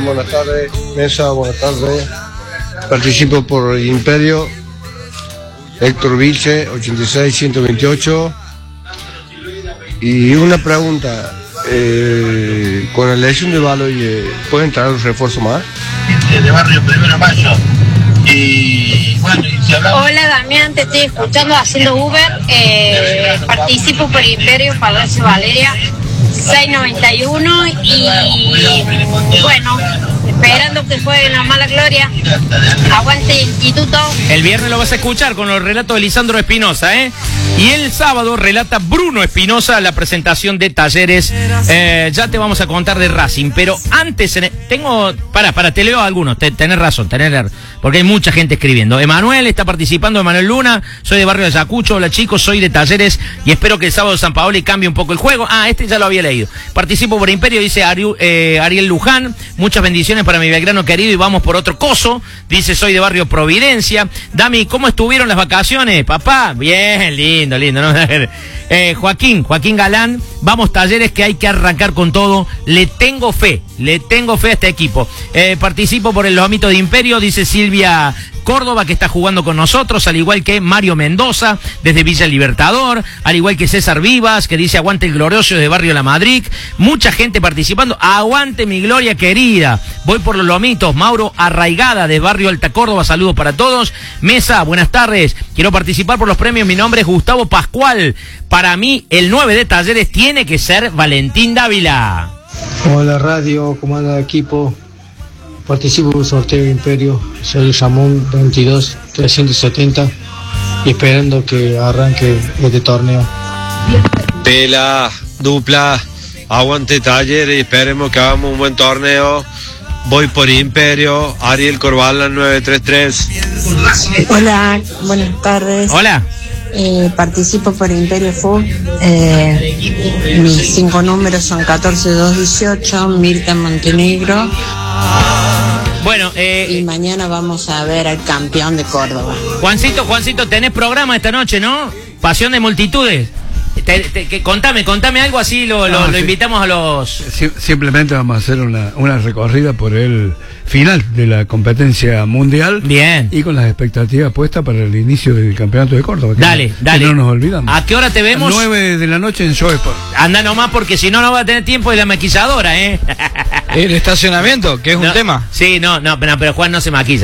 Buenas tardes, Mesa, buenas tardes. Participo por Imperio, Héctor Vilche, 86-128. Y una pregunta, con la elección de Baloy, ¿pueden traer un refuerzo más? De barrio 1 de Mayo. Y bueno, y si hablamos... Hola Damián, te estoy escuchando haciendo Uber. Participo por Imperio, Palacio Valeria, 691. Y bueno, esperando que jueguen a mala gloria. Aguante Instituto. El viernes lo vas a escuchar con los relatos de Lisandro Espinosa, ¿eh? Y el sábado relata Bruno Espinosa la presentación de Talleres. Ya te vamos a contar de Racing, pero antes tengo... te leo algunos, tenés razón, porque hay mucha gente escribiendo. Emanuel está participando, Emanuel Luna, soy de Barrio de Ayacucho, hola chicos, soy de Talleres y espero que el sábado San Paoli cambie un poco el juego. Este ya lo había leído. Participo por Imperio, dice Ariel Luján, muchas bendiciones para mi Belgrano querido y vamos por otro coso, dice soy de Barrio Providencia. Dami, ¿cómo estuvieron las vacaciones, papá? Bien, lindo, ¿no? Joaquín Galán, vamos Talleres que hay que arrancar con todo, le tengo fe a este equipo. Participo por el lomito de Imperio, dice Silvia Córdoba, que está jugando con nosotros, al igual que Mario Mendoza, desde Villa Libertador, al igual que César Vivas, que dice aguante el glorioso de Barrio La Madrid. Mucha gente participando, aguante mi gloria querida. Voy por los lomitos. Mauro Arraigada, de Barrio Alta Córdoba, saludos para todos. Mesa, buenas tardes, quiero participar por los premios, mi nombre es Gustavo Pascual. Para mí, el 9 de Talleres tiene que ser Valentín Dávila. Hola radio, comando de equipo. Participo por el sorteo de Imperio, soy Ramón 22-370 y esperando que arranque este torneo. Pela, dupla, aguante Talleres y esperemos que hagamos un buen torneo. Voy por Imperio, Ariel Corbalán 933. Hola, buenas tardes. Hola. Participo por Imperio Full. Mis 5 números son 14-2-18, Mirta Montenegro. Bueno, y mañana vamos a ver al campeón de Córdoba. Juancito, tenés programa esta noche, ¿no? Pasión de multitudes. Contame algo así, lo invitamos a los... Simplemente vamos a hacer una recorrida por el final de la competencia mundial. Bien. Y con las expectativas puestas para el inicio del campeonato de Córdoba. Dale. Que no nos olvidamos. ¿A qué hora te vemos? 9 de la noche en Show Sport. Anda nomás porque si no, no va a tener tiempo de la maquilladora, ¿eh? ¿El estacionamiento? Que es un tema. Sí, no, pero Juan no se maquilla.